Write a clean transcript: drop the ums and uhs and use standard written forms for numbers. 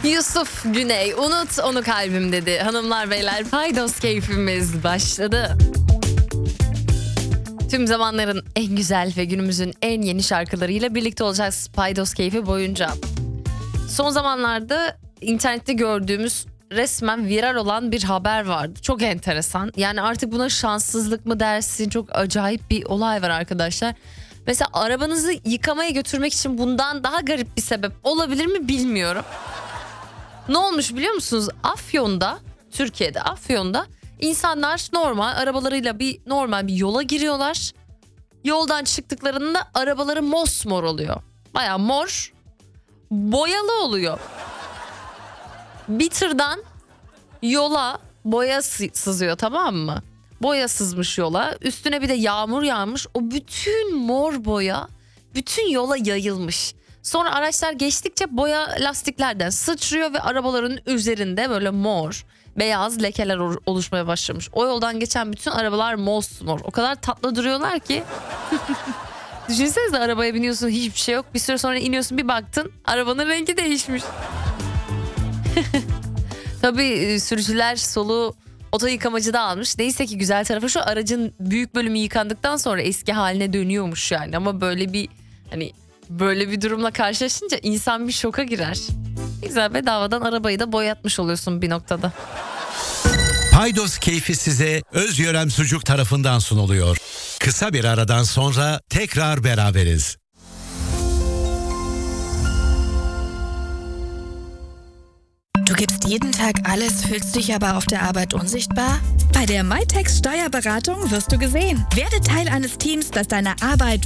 Yusuf Güney, unut onu kalbim dedi. Hanımlar beyler, paydos keyfimiz başladı. Tüm zamanların en güzel ve günümüzün en yeni şarkılarıyla birlikte olacağız paydos keyfi boyunca. Son zamanlarda internette gördüğümüz resmen viral olan bir haber vardı. Çok enteresan. Yani artık buna şanssızlık mı dersin? Çok acayip bir olay var arkadaşlar. Mesela arabanızı yıkamaya götürmek için bundan daha garip bir sebep olabilir mi bilmiyorum. Ne olmuş biliyor musunuz? Afyon'da, Türkiye'de Afyon'da insanlar normal arabalarıyla normal bir yola giriyorlar. Yoldan çıktıklarında arabaları mosmor oluyor. Bayağı mor, boyalı oluyor. Bir tırdan yola boya sızıyor, tamam mı? Boya sızmış yola. Üstüne bir de yağmur yağmış. O bütün mor boya bütün yola yayılmış. Sonra araçlar geçtikçe boya lastiklerden sıçrıyor ve arabaların üzerinde böyle mor, beyaz lekeler oluşmaya başlamış. O yoldan geçen bütün arabalar mosmor. O kadar tatlı duruyorlar ki. Düşünsenize, arabaya biniyorsun, hiçbir şey yok. Bir süre sonra iniyorsun, bir baktın arabanın rengi değişmiş. Tabii sürücüler soluğu oto yıkamacıda almış. Neyse ki güzel tarafı şu, aracın büyük bölümü yıkandıktan sonra eski haline dönüyormuş yani. Ama böyle bir durumla karşılaşınca insan bir şoka girer. Güzel, bedavadan arabayı da boyatmış oluyorsun bir noktada. Paydos keyfi size Özyörem Sucuk tarafından sunuluyor. Kısa bir aradan sonra tekrar beraberiz. Du gibst jeden Tag alles, fühlst dich aber auf der Arbeit unsichtbar? Bei der Maytex Steuerberatung wirst du gesehen. Werde Teil eines Teams, das deine Arbeit